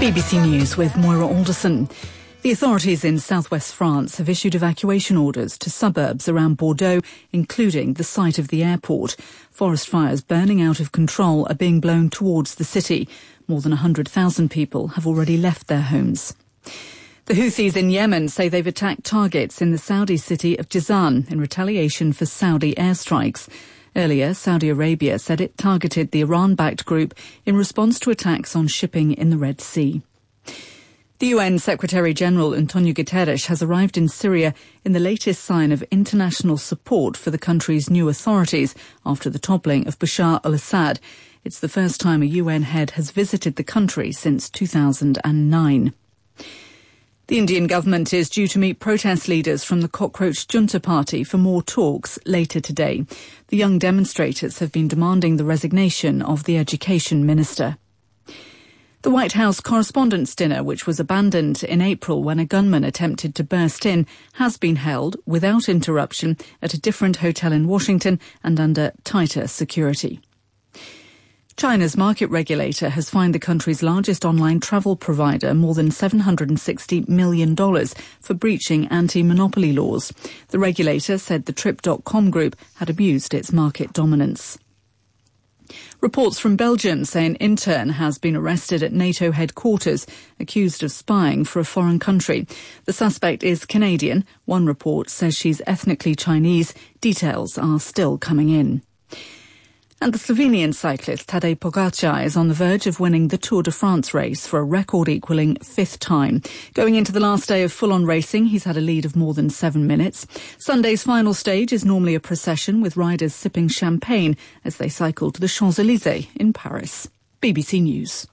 BBC News with Moira Alderson. The authorities in southwest France have issued evacuation orders to suburbs around Bordeaux, including the site of the airport. Forest fires burning out of control are being blown towards the city. More than 100,000 people have already left their homes. The Houthis in Yemen say they've attacked targets in the Saudi city of Jazan in retaliation for Saudi airstrikes. Earlier, Saudi Arabia said it targeted the Iran-backed group in response to attacks on shipping in the Red Sea. The UN Secretary-General Antonio Guterres has arrived in Syria in the latest sign of international support for the country's new authorities after the toppling of Bashar al-Assad. It's the first time a UN head has visited the country since 2009. The Indian government is due to meet protest leaders from the Cockroach Junta Party for more talks later today. The young demonstrators have been demanding the resignation of the Education Minister. The White House Correspondents' Dinner, which was abandoned in April when a gunman attempted to burst in, has been held without interruption at a different hotel in Washington and under tighter security. China's market regulator has fined the country's largest online travel provider more than $760 million for breaching anti-monopoly laws. The regulator said the Trip.com group had abused its market dominance. Reports from Belgium say an intern has been arrested at NATO headquarters, accused of spying for a foreign country. The suspect is Canadian. One report says she's ethnically Chinese. Details are still coming in. And the Slovenian cyclist Tadej Pogačar is on the verge of winning the Tour de France race for a record-equalling fifth time. Going into the last day of full-on racing, he's had a lead of more than 7 minutes. Sunday's final stage is normally a procession with riders sipping champagne as they cycle to the Champs-Élysées in Paris. BBC News.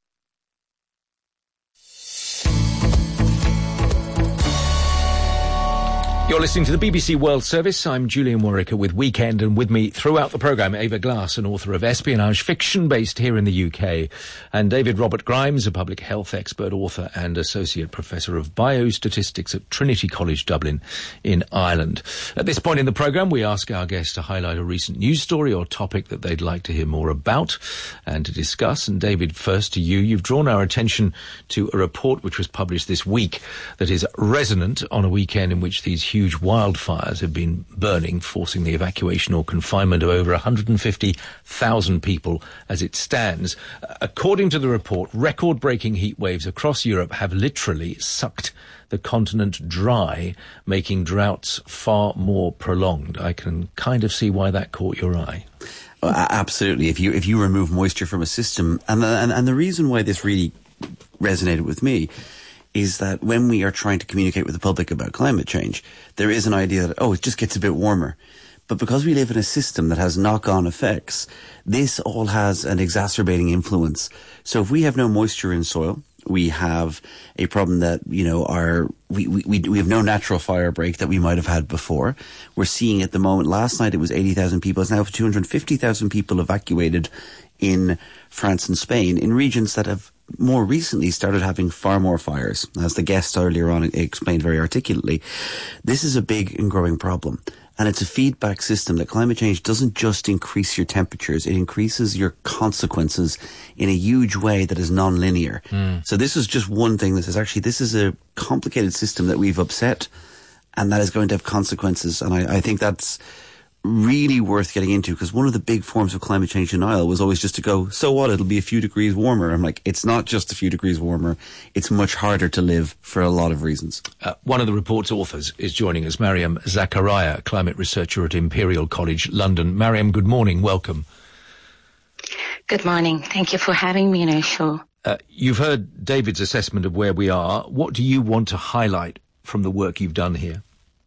You're listening to the BBC World Service. I'm Julian Warwick with Weekend, and with me throughout the programme, Ava Glass, an author of espionage fiction based here in the UK, and David Robert Grimes, a public health expert, author and associate professor of biostatistics at Trinity College Dublin in Ireland. At this point in the programme, we ask our guests to highlight a recent news story or topic that they'd like to hear more about and to discuss. And David, first to you. You've drawn our attention to a report which was published this week that is resonant on a weekend in which these huge wildfires have been burning, forcing the evacuation or confinement of over 150,000 people as it stands. According to the report, record-breaking heat waves across Europe have literally sucked the continent dry, making droughts far more prolonged. I can kind of see why that caught your eye. Well, absolutely. If you remove moisture from a system, and the reason why this really resonated with me is that when we are trying to communicate with the public about climate change, there is an idea that, it just gets a bit warmer. But because we live in a system that has knock-on effects, this all has an exacerbating influence. So if we have no moisture in soil, we have a problem that, we have no natural fire break that we might have had before. We're seeing at the moment, last night it was 80,000 people. It's now 250,000 people evacuated in France and Spain, in regions that have more recently started having far more fires. As the guest earlier on explained very articulately, this is a big and growing problem. And it's a feedback system that climate change doesn't just increase your temperatures, it increases your consequences in a huge way that is non-linear. So this is just one thing that says, actually, this is a complicated system that we've upset, and that is going to have consequences. And I think that's really worth getting into, because one of the big forms of climate change denial was always just to go, so what, it'll be a few degrees warmer. I'm like, it's not just a few degrees warmer, it's much harder to live for a lot of reasons. One of the report's authors is joining us, Mariam Zakaria, climate researcher at Imperial College London. Mariam, good morning, welcome. Good morning, thank you for having me on our show. You've heard David's assessment of where we are. What do you want to highlight from the work you've done here?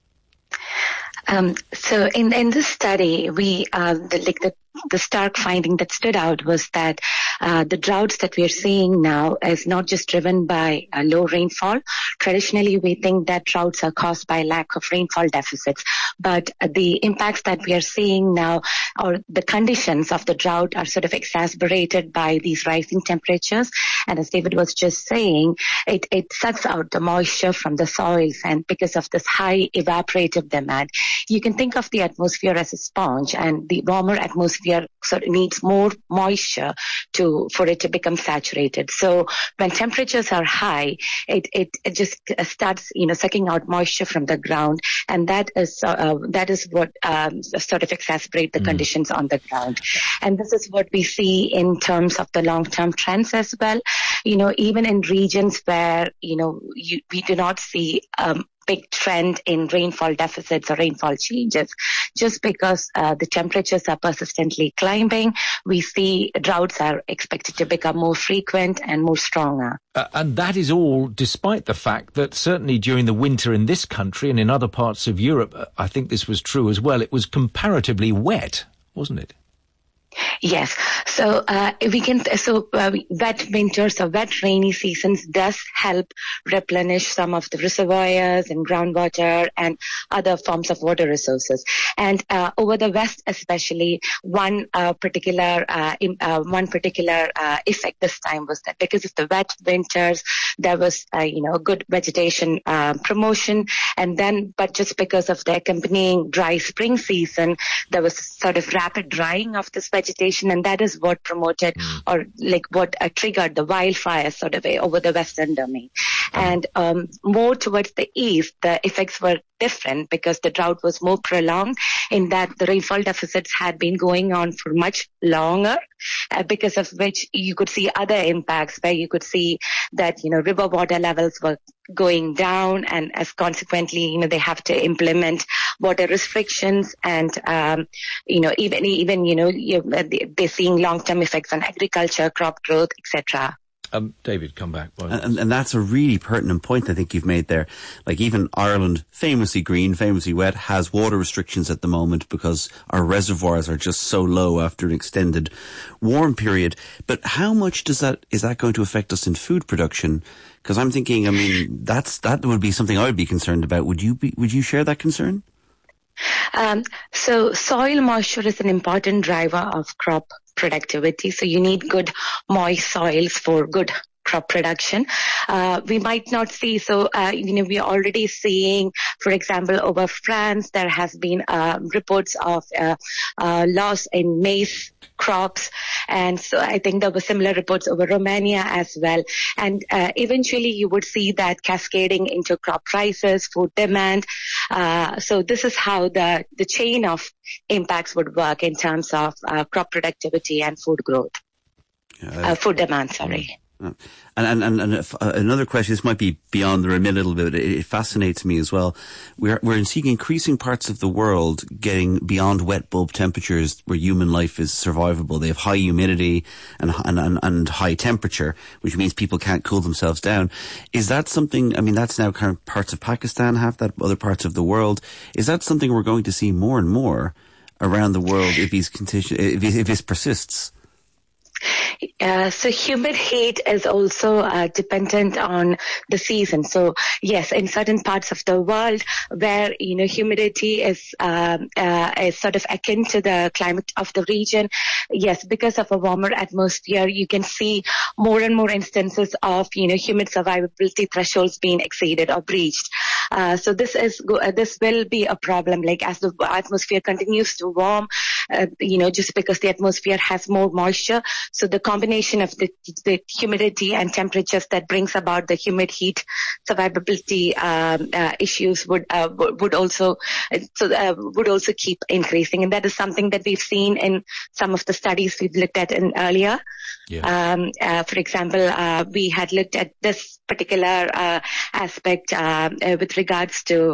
So in this study, the stark finding that stood out was that the droughts that we are seeing now is not just driven by low rainfall. Traditionally, we think that droughts are caused by lack of rainfall deficits, but the impacts that we are seeing now, or the conditions of the drought, are sort of exacerbated by these rising temperatures. And as David was just saying, it sucks out the moisture from the soils, and because of this high evaporative demand, you can think of the atmosphere as a sponge, and the warmer atmosphere atmosphere sort of needs more moisture for it to become saturated. So when temperatures are high, it just starts, sucking out moisture from the ground, and that is what sort of exacerbate the conditions on the ground. And this is what we see in terms of the long-term trends as well. Even in regions where we do not see big trend in rainfall deficits or rainfall changes, just because the temperatures are persistently climbing, we see droughts are expected to become more frequent and more stronger. And that is all despite the fact that certainly during the winter in this country and in other parts of Europe, I think this was true as well, it was comparatively wet, wasn't it? Yes. So wet winters or wet rainy seasons does help replenish some of the reservoirs and groundwater and other forms of water resources. And over the West, especially, one particular effect this time was that because of the wet winters, there was good vegetation promotion, but just because of the accompanying dry spring season, there was sort of rapid drying of this vegetation, and that is what promoted or what triggered the wildfires sort of over the western domain. And more towards the east, the effects were different because the drought was more prolonged, in that the rainfall deficits had been going on for much longer, because of which you could see other impacts where you could see that, river water levels were going down, and as consequently, they have to implement water restrictions, and, they're seeing long-term effects on agriculture, crop growth, etc. David, come back. And that's a really pertinent point I think you've made there. Like, even Ireland, famously green, famously wet, has water restrictions at the moment because our reservoirs are just so low after an extended warm period. But how much is that going to affect us in food production? Because I'm thinking, that would be something I would be concerned about. Would you share that concern? So soil moisture is an important driver of crop productivity. So you need good moist soils for good crop production. We might not see, we are already seeing, for example, over France, there has been reports of loss in maize crops. And so I think there were similar reports over Romania as well. And eventually you would see that cascading into crop prices, food demand. So this is how the chain of impacts would work in terms of crop productivity and food growth. Food demand, sorry. And another question, this might be beyond the remit a little bit, it fascinates me as well. We're seeing increasing parts of the world getting beyond wet bulb temperatures where human life is survivable. They have high humidity and high temperature, which means people can't cool themselves down. Is that something, that's now kind of parts of Pakistan have that, other parts of the world. Is that something we're going to see more and more around the world if this persists? So humid heat is also dependent on the season. So yes, in certain parts of the world where humidity is sort of akin to the climate of the region, yes, because of a warmer atmosphere, you can see more and more instances of humid survivability thresholds being exceeded or breached. So this will be a problem. Like, as the atmosphere continues to warm, just because the atmosphere has more moisture. So the combination of the humidity and temperatures that brings about the humid heat survivability issues would also keep increasing, and that is something that we've seen in some of the studies we've looked at earlier. Yeah. For example, we had looked at this particular aspect with regards to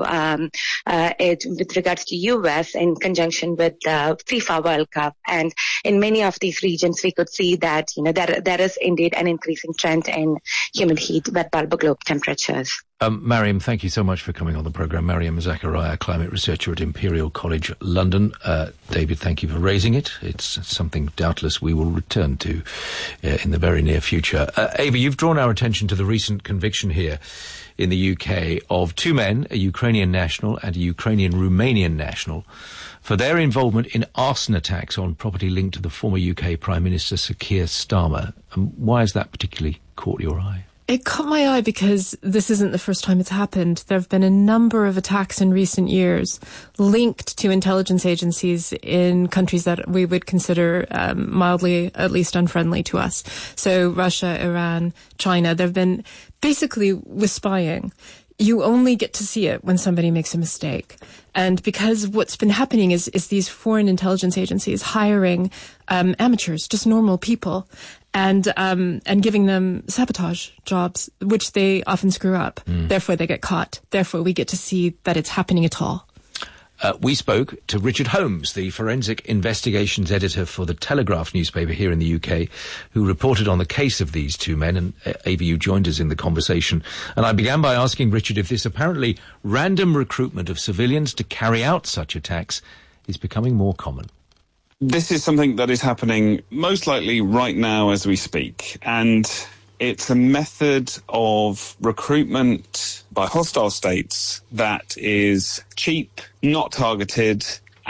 US in conjunction with the FIFA World Cup, and in many of these regions we could see that there is indeed an increasing trend in humid heat, wet bulb globe temperatures. Mariam, thank you so much for coming on the programme. Mariam Zakaria, climate researcher at Imperial College London. David, thank you for raising it. It's something doubtless we will return to in the very near future. Ava, you've drawn our attention to the recent conviction here in the UK of two men, a Ukrainian national and a Ukrainian-Romanian national, for their involvement in arson attacks on property linked to the former UK Prime Minister Sir Keir Starmer. Why has that particularly caught your eye? It caught my eye because this isn't the first time it's happened. There have been a number of attacks in recent years linked to intelligence agencies in countries that we would consider mildly, at least, unfriendly to us. So Russia, Iran, China. There have been, basically, with spying, you only get to see it when somebody makes a mistake. And because what's been happening is these foreign intelligence agencies hiring amateurs, just normal people, and giving them sabotage jobs, which they often screw up. Therefore, they get caught. Therefore, we get to see that it's happening at all. We spoke to Richard Holmes, the forensic investigations editor for the Telegraph newspaper here in the UK, who reported on the case of these two men, and Ava, you joined us in the conversation. And I began by asking Richard if this apparently random recruitment of civilians to carry out such attacks is becoming more common. This is something that is happening most likely right now as we speak, and it's a method of recruitment by hostile states that is cheap, not targeted,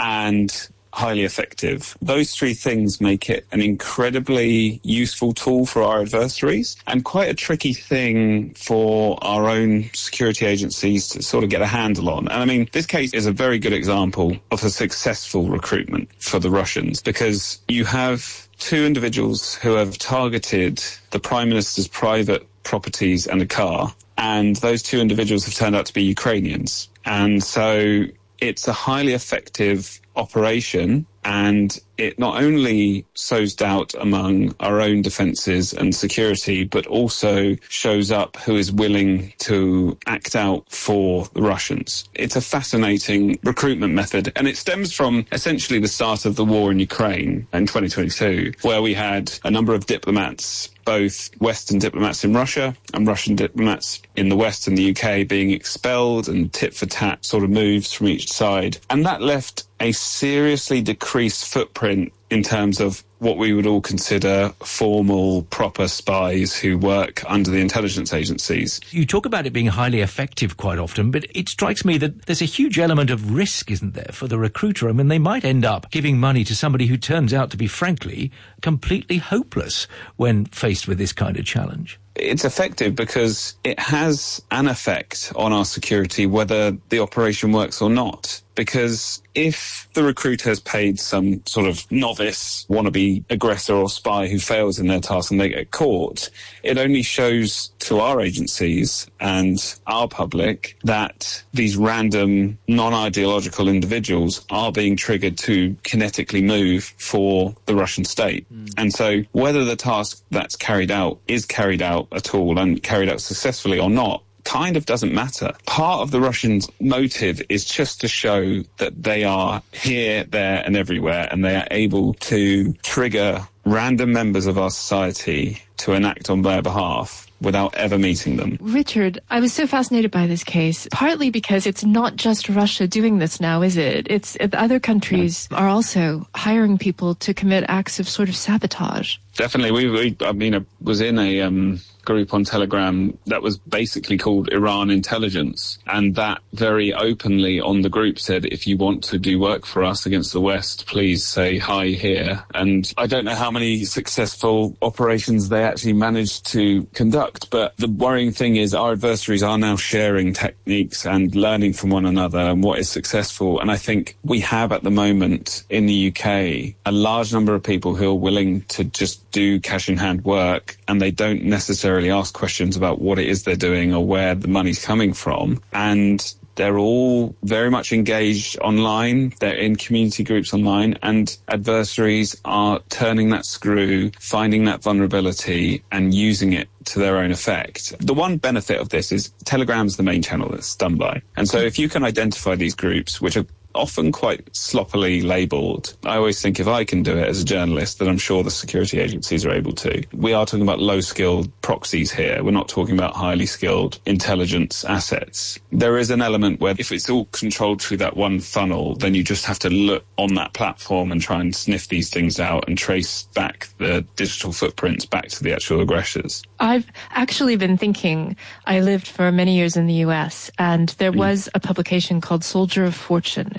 and highly effective. Those three things make it an incredibly useful tool for our adversaries and quite a tricky thing for our own security agencies to sort of get a handle on. And I mean, this case is a very good example of a successful recruitment for the Russians, because you have two individuals who have targeted the Prime Minister's private properties and a car, and those two individuals have turned out to be Ukrainians. And so it's a highly effective operation, and it not only sows doubt among our own defences and security, but also shows up who is willing to act out for the Russians. It's a fascinating recruitment method, and it stems from essentially the start of the war in Ukraine in 2022, where we had a number of diplomats, both Western diplomats in Russia and Russian diplomats in the West and the UK, being expelled, and tit-for-tat sort of moves from each side. And that left a seriously decreased footprint in terms of what we would all consider formal, proper spies who work under the intelligence agencies. You talk about it being highly effective quite often, but it strikes me that there's a huge element of risk, isn't there, for the recruiter? I mean, they might end up giving money to somebody who turns out to be, frankly, completely hopeless when faced with this kind of challenge. It's effective because it has an effect on our security, whether the operation works or not. Because if the recruiter has paid some sort of novice, wannabe aggressor or spy who fails in their task and they get caught, it only shows to our agencies and our public that these random, non-ideological individuals are being triggered to kinetically move for the Russian state. And so whether the task that's carried out is carried out at all and carried out successfully or not, kind of doesn't matter. Part of the Russians' motive is just to show that they are here, there and everywhere, and they are able to trigger random members of our society to enact on their behalf without ever meeting them. Richard, I was so fascinated by this case, partly because it's not just Russia doing this now, is it? It's other countries are also hiring people to commit acts of sort of sabotage. Definitely. I was in a group on Telegram that was basically called Iran Intelligence, and that very openly on the group said, if you want to do work for us against the West, please say hi here. And I don't know how many successful operations they actually managed to conduct, but the worrying thing is our adversaries are now sharing techniques and learning from one another and what is successful. And I think we have at the moment in the UK a large number of people who are willing to just do cash-in-hand work, and they don't necessarily ask questions about what it is they're doing or where the money's coming from. And they're all very much engaged online. They're in community groups online, and adversaries are turning that screw, finding that vulnerability and using it to their own effect. The one benefit of this is Telegram's the main channel that's done by. And so if you can identify these groups, which are often quite sloppily labelled, I always think if I can do it as a journalist, then I'm sure the security agencies are able to. We are talking about low-skilled proxies here. We're not talking about highly skilled intelligence assets. There is an element where if it's all controlled through that one funnel, then you just have to look on that platform and try and sniff these things out and trace back the digital footprints back to the actual aggressors. I've actually been thinking, I lived for many years in the US, and there was a publication called Soldier of Fortune. It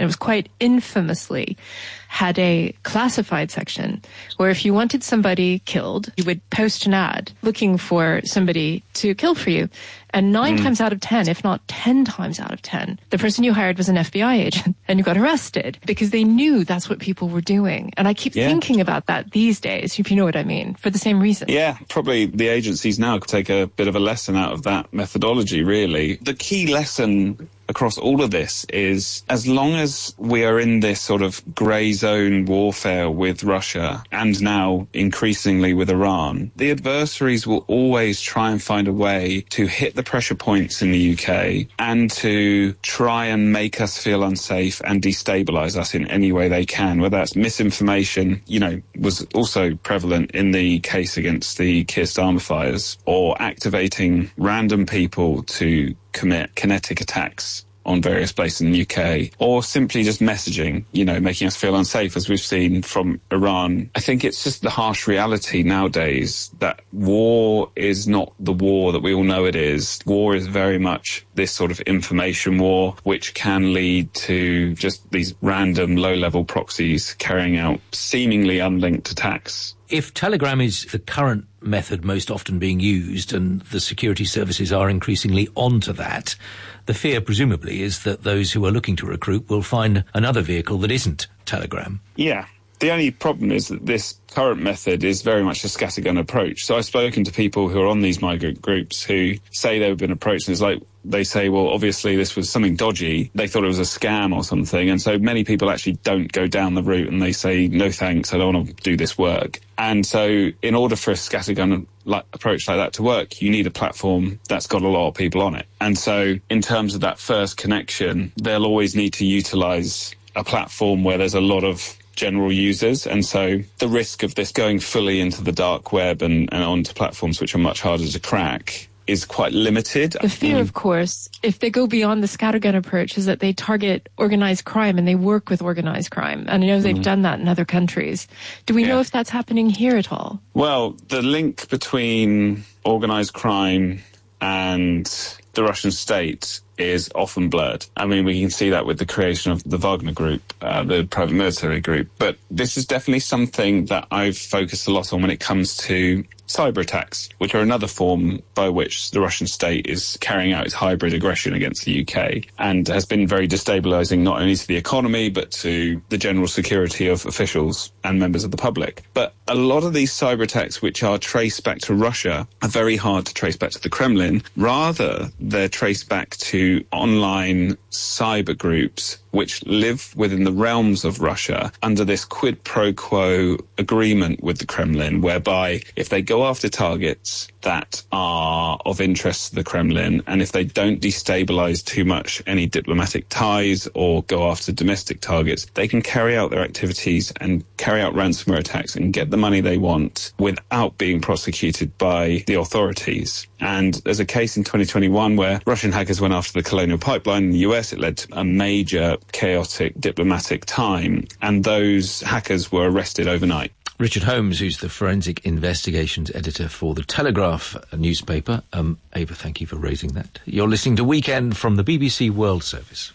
was quite infamously, had a classified section where if you wanted somebody killed, you would post an ad looking for somebody to kill for you. And 9 times out of 10, if not 10 times out of 10, the person you hired was an FBI agent and you got arrested because they knew that's what people were doing. And I keep thinking about that these days, if you know what I mean, for the same reason. Yeah, probably the agencies now could take a bit of a lesson out of that methodology, really. The key lesson across all of this is, as long as we are in this sort of grey zone warfare with Russia and now increasingly with Iran, the adversaries will always try and find a way to hit the pressure points in the UK and to try and make us feel unsafe and destabilise us in any way they can, whether that's misinformation, was also prevalent in the case against the Keir Starmer fires, or activating random people to commit kinetic attacks on various places in the UK, or simply just messaging, making us feel unsafe, as we've seen from Iran. I think it's just the harsh reality nowadays that war is not the war that we all know it is. War is very much this sort of information war, which can lead to just these random low-level proxies carrying out seemingly unlinked attacks. If Telegram is the current method most often being used, and the security services are increasingly onto that, the fear presumably is that those who are looking to recruit will find another vehicle that isn't Telegram. Yeah. The only problem is that this current method is very much a scattergun approach. So I've spoken to people who are on these migrant groups who say they've been approached, and it's like they say, well, obviously this was something dodgy. They thought it was a scam or something. And so many people actually don't go down the route and they say, no thanks, I don't want to do this work. And so in order for a scattergun approach like that to work, you need a platform that's got a lot of people on it. And so in terms of that first connection, they'll always need to utilize a platform where there's a lot of general users, and so the risk of this going fully into the dark web and onto platforms which are much harder to crack is quite limited. The fear, of course, if they go beyond the scattergun approach, is that they target organized crime and they work with organized crime. And I know they've done that in other countries. Do we know if that's happening here at all? Well, the link between organized crime and the Russian state is often blurred. I mean, we can see that with the creation of the Wagner Group, the private military group. But this is definitely something that I've focused a lot on when it comes to cyber attacks, which are another form by which the Russian state is carrying out its hybrid aggression against the UK, and has been very destabilising not only to the economy but to the general security of officials and members of the public. But a lot of these cyber attacks which are traced back to Russia are very hard to trace back to the Kremlin. Rather, they're traced back to online cyber groups which live within the realms of Russia under this quid pro quo agreement with the Kremlin, whereby if they go after targets that are of interest to the Kremlin, and if they don't destabilize too much any diplomatic ties or go after domestic targets, they can carry out their activities and carry out ransomware attacks and get the money they want without being prosecuted by the authorities. And there's a case in 2021 where Russian hackers went after the Colonial Pipeline in the US. It led to a major chaotic diplomatic time, and those hackers were arrested overnight. Richard Holmes, who's the forensic investigations editor for The Telegraph newspaper. Ava, thank you for raising that. You're listening to Weekend from the BBC World Service.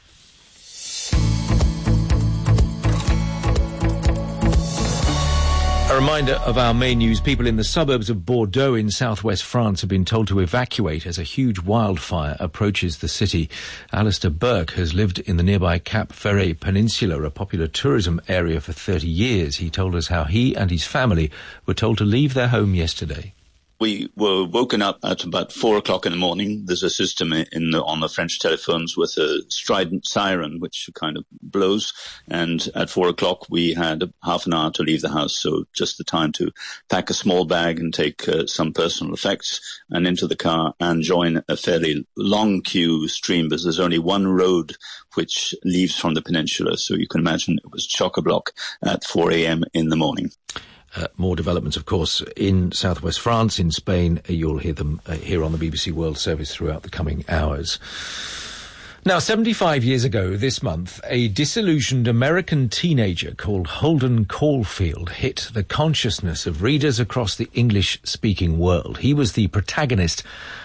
A reminder of our main news. People in the suburbs of Bordeaux in southwest France have been told to evacuate as a huge wildfire approaches the city. Alistair Burke has lived in the nearby Cap Ferret Peninsula, a popular tourism area, for 30 years. He told us how he and his family were told to leave their home yesterday. We were woken up at about 4 o'clock in the morning. There's a system on the French telephones with a strident siren, which kind of blows. And at 4 o'clock, we had half an hour to leave the house. So just the time to pack a small bag and take some personal effects and into the car and join a fairly long queue stream, because there's only one road which leaves from the peninsula. So you can imagine it was chock-a-block at 4 a.m. in the morning. More developments, of course, in southwest France, in Spain. You'll hear them here on the BBC World Service throughout the coming hours. Now, 75 years ago this month, a disillusioned American teenager called Holden Caulfield hit the consciousness of readers across the English-speaking world. He was the protagonist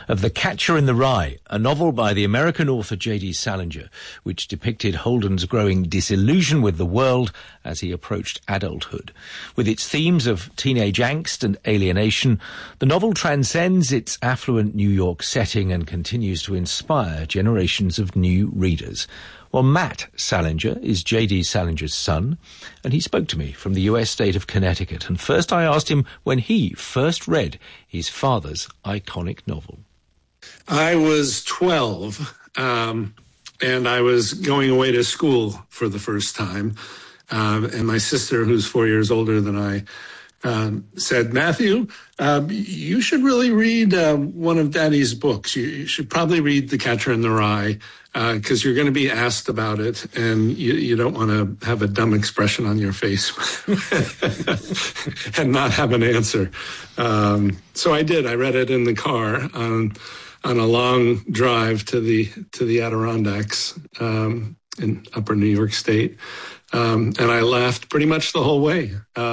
of The Catcher in the Rye, a novel by the American author J.D. Salinger, which depicted Holden's growing disillusion with the world as he approached adulthood. With its themes of teenage angst and alienation, the novel transcends its affluent New York setting and continues to inspire generations of new readers. Well, Matt Salinger is J.D. Salinger's son, and he spoke to me from the U.S. state of Connecticut. And first I asked him when he first read his father's iconic novel. I was 12, and I was going away to school for the first time. And my sister, who's 4 years older than I, said, Matthew, you should really read one of Daddy's books. You should probably read The Catcher in the Rye, because you're going to be asked about it, and you don't want to have a dumb expression on your face and not have an answer. So I did. I read it in the car on a long drive to the Adirondacks in upper New York State, and I laughed pretty much the whole way.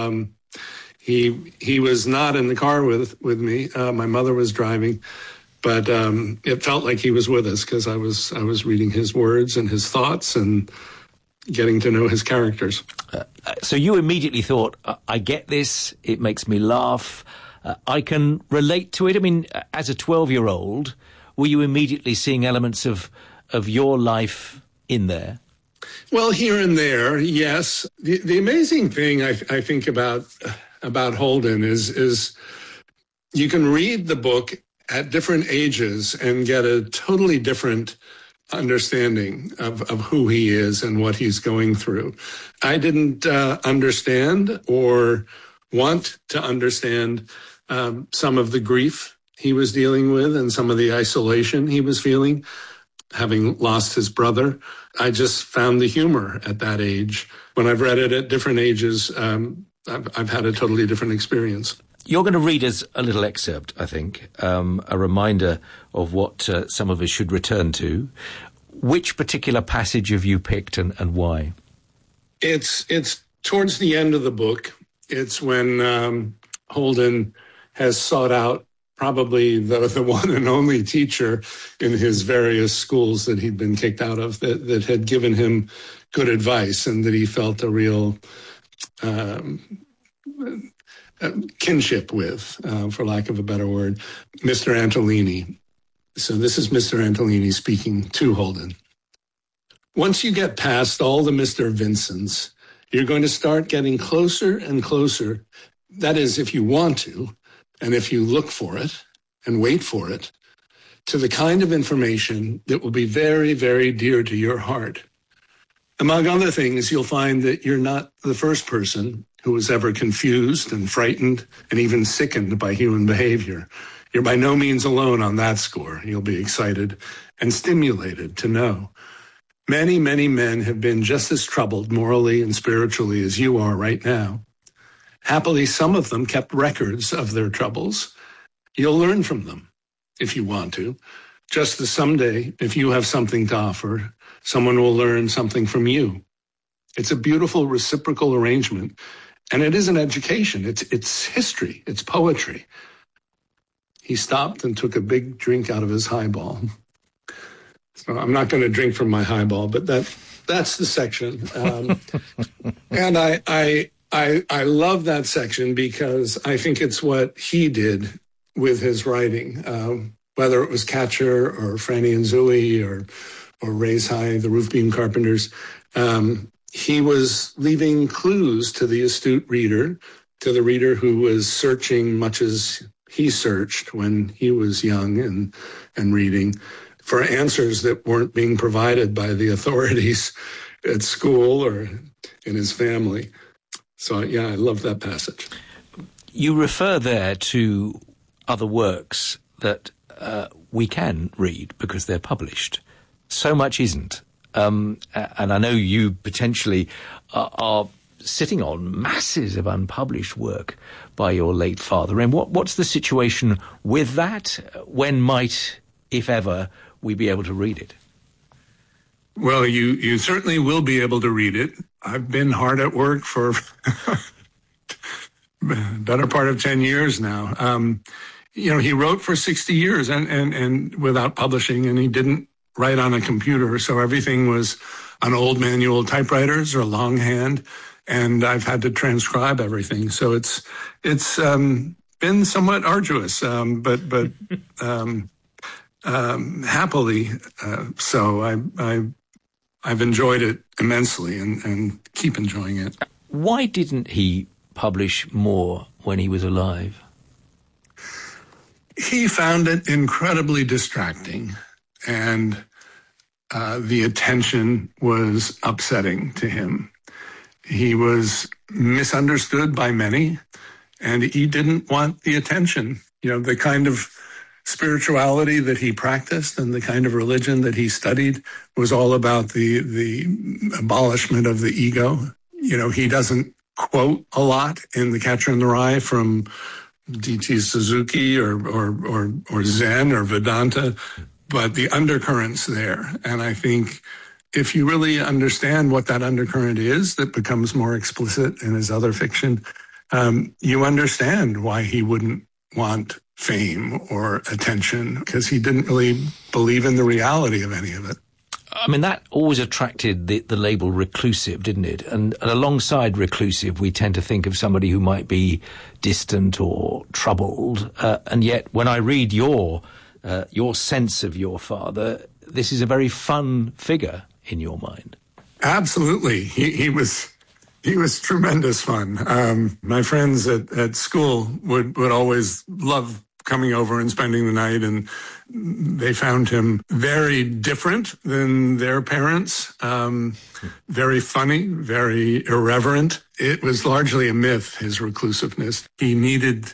He was not in the car with me. My mother was driving. But it felt like he was with us because I was reading his words and his thoughts and getting to know his characters. So you immediately thought, I get this, it makes me laugh, I can relate to it. I mean, as a 12-year-old, were you immediately seeing elements of your life in there? Well, here and there, yes. The amazing thing I think about Holden is you can read the book at different ages and get a totally different understanding of who he is and what he's going through. I didn't understand or want to understand some of the grief he was dealing with and some of the isolation he was feeling, having lost his brother. I just found the humor at that age. When I've read it at different ages, I've had a totally different experience. You're going to read us a little excerpt, I think, a reminder of what some of us should return to. Which particular passage have you picked and why? It's towards the end of the book. It's when Holden has sought out probably the one and only teacher in his various schools that he'd been kicked out of that had given him good advice and that he felt a real kinship with, for lack of a better word, Mr. Antolini. So this is Mr. Antolini speaking to Holden. Once you get past all the Mr. Vincents, you're going to start getting closer and closer. That is, if you want to, and if you look for it and wait for it, to the kind of information that will be very, very dear to your heart. Among other things, you'll find that you're not the first person who was ever confused and frightened and even sickened by human behavior. You're by no means alone on that score. You'll be excited and stimulated to know. Many, many men have been just as troubled morally and spiritually as you are right now. Happily, some of them kept records of their troubles. You'll learn from them if you want to. Just as someday, if you have something to offer, someone will learn something from you. It's a beautiful reciprocal arrangement. And it is an education. It's history. It's poetry. He stopped and took a big drink out of his highball. So I'm not going to drink from my highball, but that's the section. And I love that section because I think it's what he did with his writing, whether it was Catcher or Franny and Zooey or Raise High, the Roof Beam Carpenters. He was leaving clues to the astute reader, to the reader who was searching much as he searched when he was young and reading for answers that weren't being provided by the authorities at school or in his family. So, yeah, I love that passage. You refer there to other works that we can read because they're published. So much isn't. And I know you potentially are sitting on masses of unpublished work by your late father. And what's the situation with that? When might, if ever, we be able to read it? Well, you certainly will be able to read it. I've been hard at work for better part of 10 years now. he wrote for 60 years and without publishing, and he didn't write on a computer. So everything was on old manual typewriters or longhand, and I've had to transcribe everything. So it's been somewhat arduous, but happily. So I've enjoyed it immensely and keep enjoying it. Why didn't he publish more when he was alive? He found it incredibly distracting, and the attention was upsetting to him. He was misunderstood by many, and he didn't want the attention. The kind of spirituality that he practiced and the kind of religion that he studied was all about the abolishment of the ego. He doesn't quote a lot in The Catcher in the Rye from D.T. Suzuki or Zen or Vedanta, but the undercurrent's there. And I think if you really understand what that undercurrent is that becomes more explicit in his other fiction, you understand why he wouldn't want fame or attention, because he didn't really believe in the reality of any of it. I mean, that always attracted the label reclusive, didn't it? And alongside reclusive, we tend to think of somebody who might be distant or troubled. And yet, when I read your sense of your father, this is a very fun figure in your mind. Absolutely. He was tremendous fun. My friends at school would always love coming over and spending the night, and they found him very different than their parents, very funny, very irreverent. It was largely a myth, his reclusiveness. He needed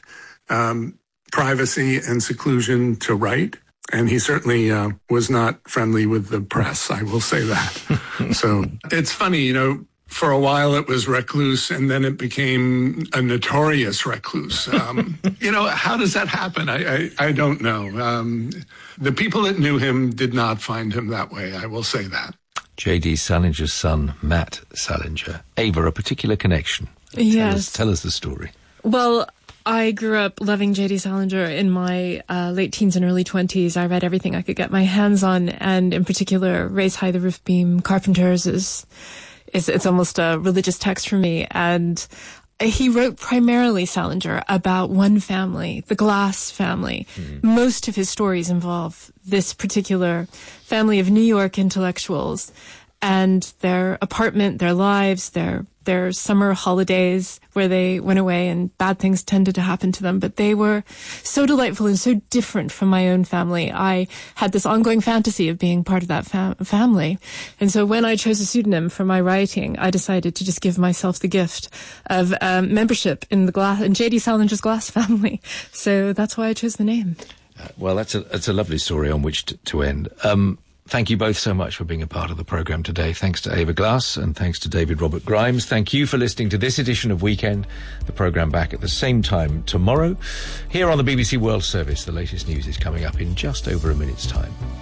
privacy and seclusion to write, and he certainly was not friendly with the press, I will say that. So it's funny, for a while it was recluse, and then it became a notorious recluse. How does that happen? I don't know. The people that knew him did not find him that way, I will say that. J.D. Salinger's son, Matt Salinger. Ava, a particular connection. Yes. Tell us the story. Well, I grew up loving J.D. Salinger in my late teens and early 20s. I read everything I could get my hands on, and in particular, Raise High the Roof Beam, Carpenters it's almost a religious text for me. And he wrote primarily, Salinger, about one family, the Glass family. Mm-hmm. Most of his stories involve this particular family of New York intellectuals and their apartment, their lives, their summer holidays where they went away and bad things tended to happen to them. But they were so delightful and so different from my own family. I had this ongoing fantasy of being part of that family. And so when I chose a pseudonym for my writing, I decided to just give myself the gift of membership in J.D. Salinger's Glass family. So that's why I chose the name. Well, that's a lovely story on which to end. Thank you both so much for being a part of the programme today. Thanks to Ava Glass and thanks to David Robert Grimes. Thank you for listening to this edition of Weekend. The programme back at the same time tomorrow. Here on the BBC World Service, the latest news is coming up in just over a minute's time.